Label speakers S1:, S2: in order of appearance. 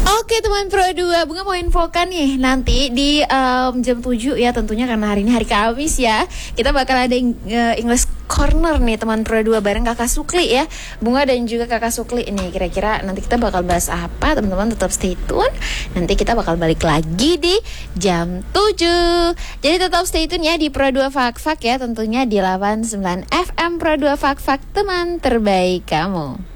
S1: Oke teman Pro 2, Bunga mau infokan nih nanti di jam 7 ya, tentunya karena hari ini hari Kamis ya. Kita bakal ada English Corner nih teman Pro 2 bareng Kakak Sukli ya. Bunga dan juga Kakak Sukli ini kira-kira nanti kita bakal bahas apa, teman-teman tetap stay tune. Nanti kita bakal balik lagi di jam 7. Jadi tetap stay tune ya di Pro 2 Fak-Fak ya, tentunya di 89 FM Pro 2 Fak-Fak, teman terbaik kamu.